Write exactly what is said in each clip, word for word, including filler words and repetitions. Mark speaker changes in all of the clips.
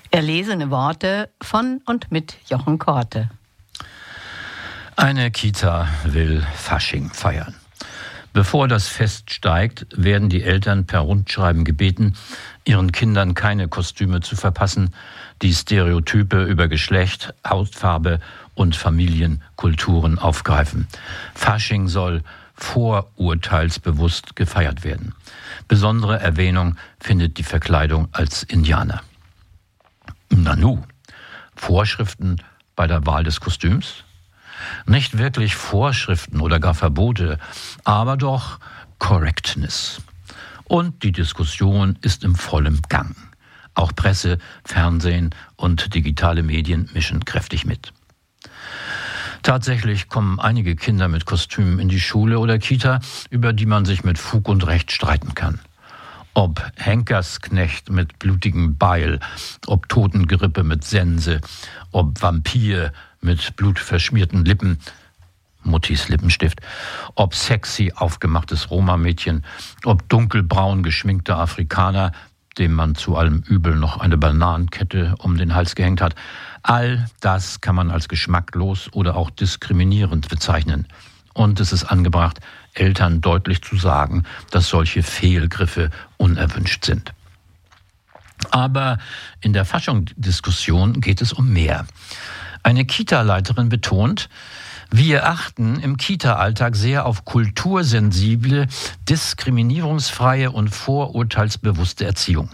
Speaker 1: Erlesene Worte von und mit Jochen Korte.
Speaker 2: Eine Kita will Fasching feiern. Bevor das Fest steigt, werden die Eltern per Rundschreiben gebeten, ihren Kindern keine Kostüme zu verpassen, die Stereotype über Geschlecht, Hautfarbe und Familienkulturen aufgreifen. Fasching soll vorurteilsbewusst gefeiert werden. Besondere Erwähnung findet die Verkleidung als Indianer. Nanu, Vorschriften bei der Wahl des Kostüms? Nicht wirklich Vorschriften oder gar Verbote, aber doch Correctness. Und die Diskussion ist im vollen Gang. Auch Presse, Fernsehen und digitale Medien mischen kräftig mit. Tatsächlich kommen einige Kinder mit Kostümen in die Schule oder Kita, über die man sich mit Fug und Recht streiten kann. Ob Henkersknecht mit blutigem Beil, ob Totengerippe mit Sense, ob Vampir mit blutverschmierten Lippen, Muttis Lippenstift, ob sexy aufgemachtes Roma-Mädchen, ob dunkelbraun geschminkter Afrikaner, dem man zu allem Übel noch eine Bananenkette um den Hals gehängt hat. All das kann man als geschmacklos oder auch diskriminierend bezeichnen. Und es ist angebracht, Eltern deutlich zu sagen, dass solche Fehlgriffe unerwünscht sind. Aber in der Fasching-Diskussion geht es um mehr. Eine Kita-Leiterin betont, wir achten im Kita-Alltag sehr auf kultursensible, diskriminierungsfreie und vorurteilsbewusste Erziehung.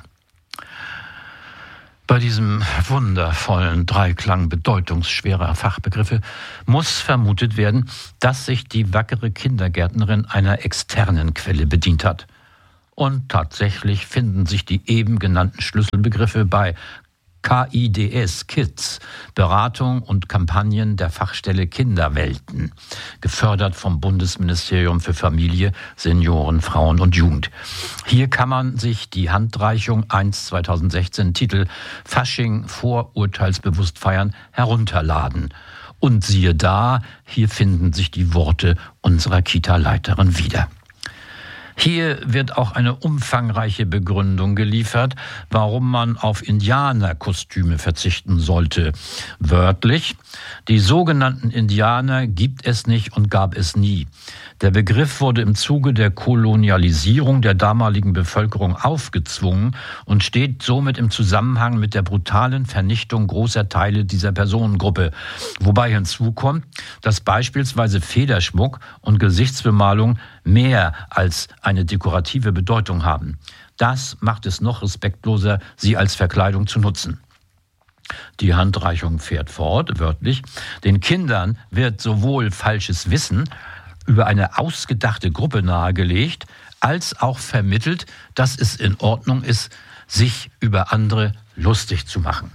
Speaker 2: Bei diesem wundervollen Dreiklang bedeutungsschwerer Fachbegriffe muss vermutet werden, dass sich die wackere Kindergärtnerin einer externen Quelle bedient hat. Und tatsächlich finden sich die eben genannten Schlüsselbegriffe bei K I D S Kids, Beratung und Kampagnen der Fachstelle Kinderwelten, gefördert vom Bundesministerium für Familie, Senioren, Frauen und Jugend. Hier kann man sich die Handreichung eins zweitausendsechzehn Titel Fasching vorurteilsbewusst feiern herunterladen. Und siehe da, hier finden sich die Worte unserer Kita-Leiterin wieder. Hier wird auch eine umfangreiche Begründung geliefert, warum man auf Indianerkostüme verzichten sollte. Wörtlich: Die sogenannten Indianer gibt es nicht und gab es nie. Der Begriff wurde im Zuge der Kolonialisierung der damaligen Bevölkerung aufgezwungen und steht somit im Zusammenhang mit der brutalen Vernichtung großer Teile dieser Personengruppe. Wobei hinzukommt, dass beispielsweise Federschmuck und Gesichtsbemalung mehr als eine dekorative Bedeutung haben. Das macht es noch respektloser, sie als Verkleidung zu nutzen. Die Handreichung fährt fort, wörtlich: Den Kindern wird sowohl falsches Wissen über eine ausgedachte Gruppe nahegelegt, als auch vermittelt, dass es in Ordnung ist, sich über andere lustig zu machen.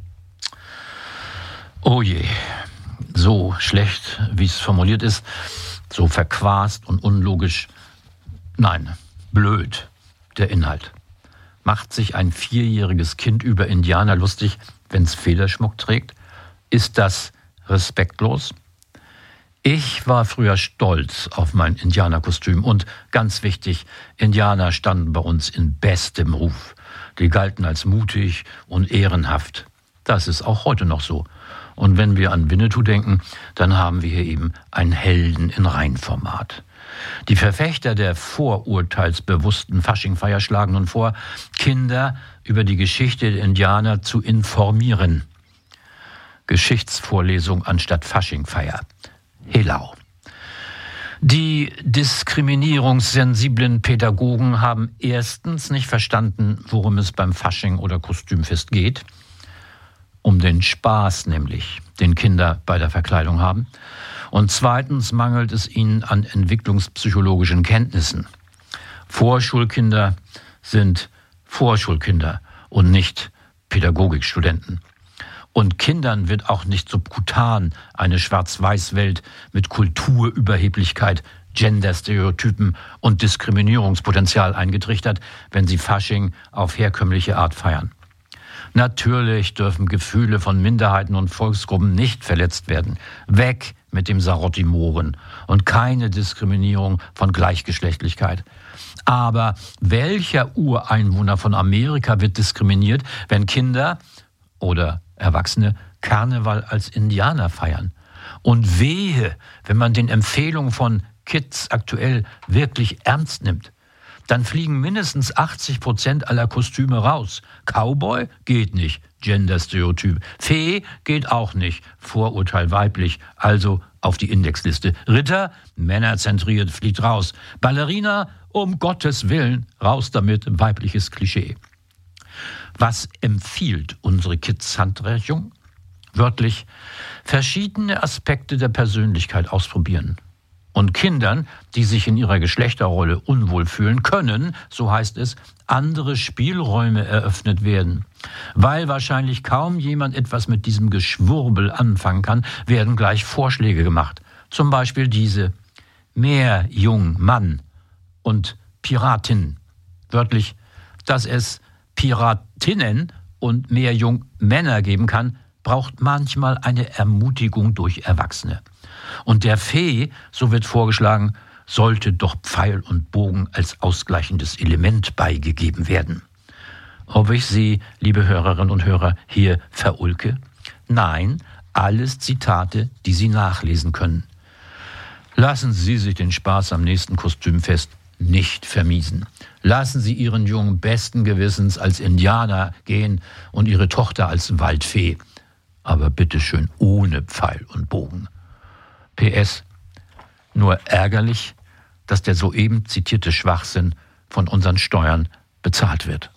Speaker 2: Oh je, so schlecht, wie es formuliert ist, so verquast und unlogisch, nein, blöd, der Inhalt. Macht sich ein vierjähriges Kind über Indianer lustig, wenn es Federschmuck trägt? Ist das respektlos? Ich war früher stolz auf mein Indianerkostüm und, ganz wichtig, Indianer standen bei uns in bestem Ruf. Die galten als mutig und ehrenhaft. Das ist auch heute noch so. Und wenn wir an Winnetou denken, dann haben wir hier eben einen Helden in Reinformat. Die Verfechter der vorurteilsbewussten Faschingfeier schlagen nun vor, Kinder über die Geschichte der Indianer zu informieren. Geschichtsvorlesung anstatt Faschingfeier. Helau. Die diskriminierungssensiblen Pädagogen haben erstens nicht verstanden, worum es beim Fasching oder Kostümfest geht. Um den Spaß nämlich, den Kinder bei der Verkleidung haben. Und zweitens mangelt es ihnen an entwicklungspsychologischen Kenntnissen. Vorschulkinder sind Vorschulkinder und nicht Pädagogikstudenten. Und Kindern wird auch nicht subkutan eine Schwarz-Weiß-Welt mit Kulturüberheblichkeit, Genderstereotypen und Diskriminierungspotenzial eingetrichtert, wenn sie Fasching auf herkömmliche Art feiern. Natürlich dürfen Gefühle von Minderheiten und Volksgruppen nicht verletzt werden. Weg mit dem Sarotti-Mohren und keine Diskriminierung von Gleichgeschlechtlichkeit. Aber welcher Ureinwohner von Amerika wird diskriminiert, wenn Kinder oder Erwachsene Karneval als Indianer feiern. Und wehe, wenn man den Empfehlungen von Kids aktuell wirklich ernst nimmt, dann fliegen mindestens achtzig Prozent aller Kostüme raus. Cowboy geht nicht, Genderstereotyp. Fee geht auch nicht, Vorurteil weiblich, also auf die Indexliste. Ritter, männerzentriert, fliegt raus. Ballerina, um Gottes Willen, raus damit, weibliches Klischee. Was empfiehlt unsere Kids-Handreichung? Wörtlich, verschiedene Aspekte der Persönlichkeit ausprobieren. Und Kindern, die sich in ihrer Geschlechterrolle unwohl fühlen, können, so heißt es, andere Spielräume eröffnet werden. Weil wahrscheinlich kaum jemand etwas mit diesem Geschwurbel anfangen kann, werden gleich Vorschläge gemacht. Zum Beispiel diese: mehr Jung Mann und Piratin. Wörtlich, dass es Piratinnen und mehr Jung Männer geben kann, braucht manchmal eine Ermutigung durch Erwachsene. Und der Fee, so wird vorgeschlagen, sollte doch Pfeil und Bogen als ausgleichendes Element beigegeben werden. Ob ich Sie, liebe Hörerinnen und Hörer, hier verulke? Nein, alles Zitate, die Sie nachlesen können. Lassen Sie sich den Spaß am nächsten Kostümfest nicht vermiesen. Lassen Sie Ihren Jungen besten Gewissens als Indianer gehen und Ihre Tochter als Waldfee. Aber bitteschön ohne Pfeil und Bogen. P S. Nur ärgerlich, dass der soeben zitierte Schwachsinn von unseren Steuern bezahlt wird.